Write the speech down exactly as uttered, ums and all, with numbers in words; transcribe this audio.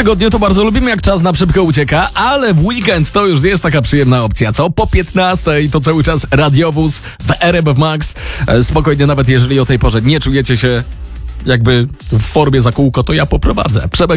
tygodniu to bardzo lubimy, jak czas na szybko ucieka, ale w weekend to już jest taka przyjemna opcja, co? Po piętnastej to cały czas radiowóz w R M F Max. Spokojnie, nawet jeżeli o tej porze nie czujecie się jakby w formie za kółko, to ja poprowadzę. Przemek